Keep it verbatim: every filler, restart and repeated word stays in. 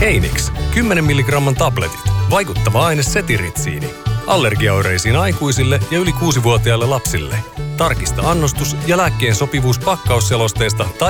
Heinix, kymmenen milligramman tabletit. Vaikuttava aine setiritsiini. Allergiaoireisiin aikuisille ja yli kuusivuotiaille lapsille. Tarkista annostus ja lääkkeen sopivuus pakkausselosteesta tai